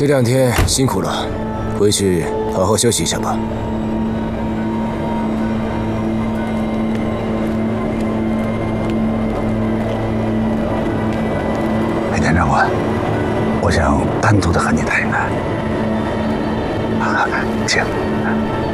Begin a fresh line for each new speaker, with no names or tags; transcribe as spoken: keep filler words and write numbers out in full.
这两天辛苦了，回去好好休息一下吧。
海田长官，我想单独的和你谈一谈。啊，请。